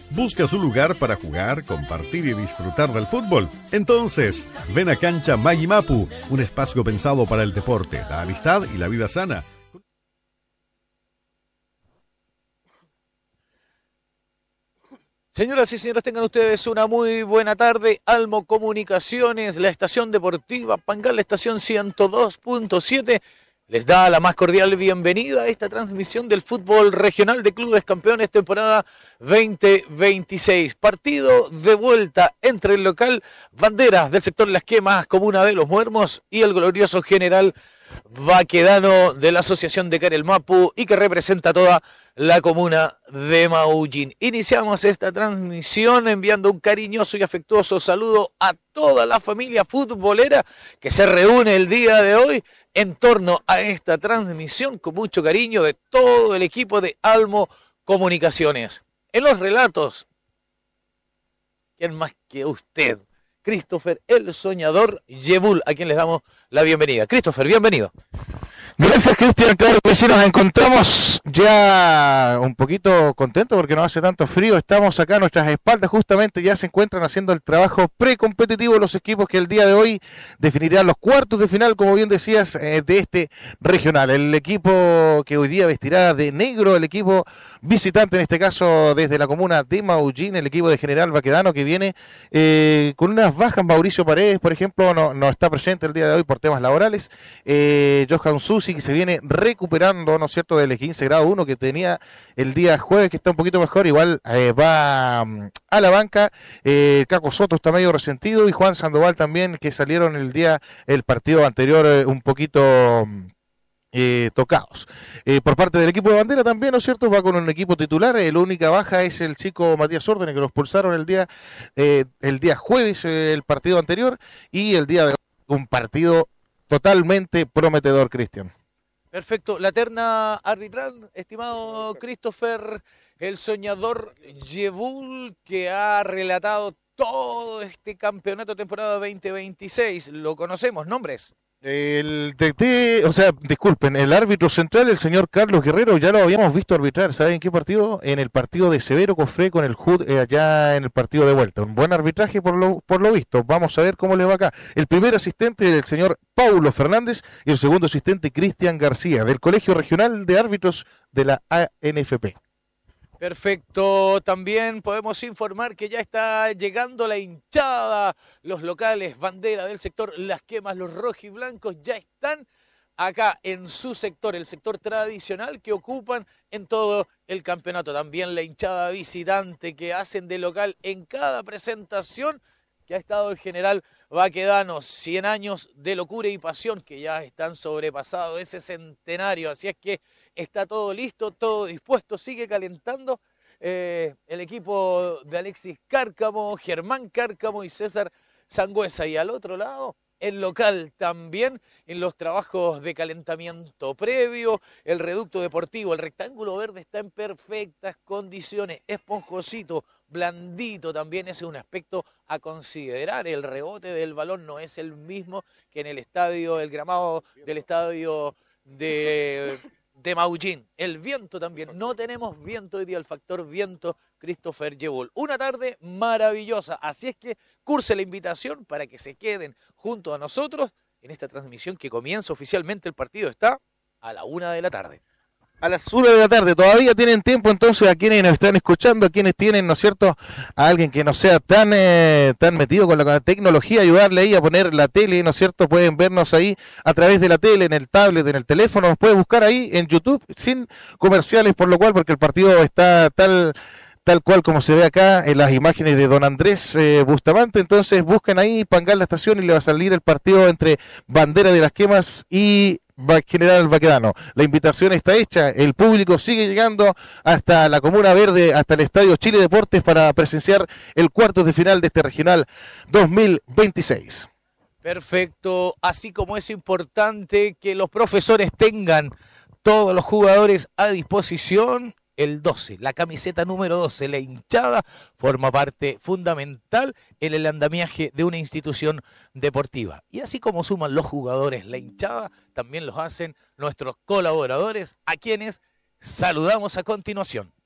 ¿Busca su lugar para jugar, compartir y disfrutar del fútbol? Entonces, ven a Cancha Mayimapu, un espacio pensado para el deporte, la amistad y la vida sana. Señoras y señores, tengan ustedes una muy buena tarde. Almo Comunicaciones, la estación deportiva Pangal, la estación 102.7, les da la más cordial bienvenida a esta transmisión del fútbol regional de Clubes Campeones temporada 2026. Partido de vuelta entre el local Banderas del sector Las Quemas, comuna de Los Muermos, y el glorioso General Baquedano de la Asociación de Carelmapu y que representa toda la comuna de Maullín. Iniciamos esta transmisión enviando un cariñoso y afectuoso saludo a toda la familia futbolera que se reúne el día de hoy en torno a esta transmisión con mucho cariño de todo el equipo de Almo Comunicaciones. En los relatos, ¿quién más que usted? Christopher el Soñador Yebul, a quien les damos la bienvenida. Christopher, bienvenido. Gracias, Cristian. Claro que sí, nos encontramos ya un poquito contentos porque no hace tanto frío. Estamos acá a nuestras espaldas, justamente ya se encuentran haciendo el trabajo precompetitivo los equipos que el día de hoy definirán los cuartos de final, como bien decías, de este regional. El equipo que hoy día vestirá de negro, el equipo visitante, en este caso desde la comuna de Maullín, el equipo de General Baquedano, que viene con unas bajas. Mauricio Paredes, por ejemplo, no está presente el día de hoy por temas laborales. Johan Susi, que se viene recuperando, ¿no es cierto?, del 15 grado 1 que tenía el día jueves, que está un poquito mejor, igual va a la banca. Caco Soto está medio resentido, y Juan Sandoval también, que salieron el partido anterior un poquito tocados. Por parte del equipo de Bandera también, ¿no es cierto?, va con un equipo titular. La única baja es el chico Matías Órdenes, que lo expulsaron el día jueves, el partido anterior, y el día de hoy un partido totalmente prometedor, Cristian. Perfecto. La terna arbitral, estimado Christopher, el Soñador Yebul, que ha relatado todo este campeonato temporada 2026. Lo conocemos, nombres. El disculpen, el árbitro central, el señor Carlos Guerrero, ya lo habíamos visto arbitrar. ¿Saben en qué partido? En el partido de Severo Cofré con el HUD, allá en el partido de vuelta. Un buen arbitraje por lo visto. Vamos a ver cómo le va acá. El primer asistente, el señor Paulo Fernández, y el segundo asistente, Cristian García, del Colegio Regional de Árbitros de la ANFP. Perfecto, también podemos informar que ya está llegando la hinchada, los locales Bandera del sector Las Quemas, los rojiblancos ya están acá en su sector, el sector tradicional que ocupan en todo el campeonato. También la hinchada visitante que hacen de local en cada presentación que ha estado el General Baquedano. 100 años de locura y pasión que ya están sobrepasados ese centenario, así es que está todo listo, todo dispuesto, sigue calentando el equipo de Alexis Cárcamo, Germán Cárcamo y César Sangüesa. Y al otro lado, el local también en los trabajos de calentamiento previo, el reducto deportivo, el rectángulo verde está en perfectas condiciones, esponjosito, blandito, también ese es un aspecto a considerar. El rebote del balón no es el mismo que en el estadio, el gramado del estadio de Maullín. El viento también, no tenemos viento hoy día, el factor viento, Christopher Yebul. Una tarde maravillosa, así es que curse la invitación para que se queden junto a nosotros en esta transmisión que comienza oficialmente. El partido está a la 1 de la tarde. A las 1 de la tarde, todavía tienen tiempo entonces a quienes nos están escuchando, a quienes tienen, ¿no es cierto?, a alguien que no sea tan metido con la tecnología, ayudarle ahí a poner la tele, ¿no es cierto?, pueden vernos ahí a través de la tele, en el tablet, en el teléfono, nos puede buscar ahí en YouTube, sin comerciales, porque el partido está tal cual como se ve acá en las imágenes de don Andrés Bustamante. Entonces busquen ahí Pangal la estación y le va a salir el partido entre Bandera de las Quemas y General Baquedano. La invitación está hecha, el público sigue llegando hasta la Comuna Verde, hasta el Estadio Chile Deportes para presenciar el cuartos de final de este regional 2026. Perfecto, así como es importante que los profesores tengan todos los jugadores a disposición, el 12, la camiseta número 12, la hinchada, forma parte fundamental en el andamiaje de una institución deportiva. Y así como suman los jugadores la hinchada, también los hacen nuestros colaboradores, a quienes saludamos a continuación.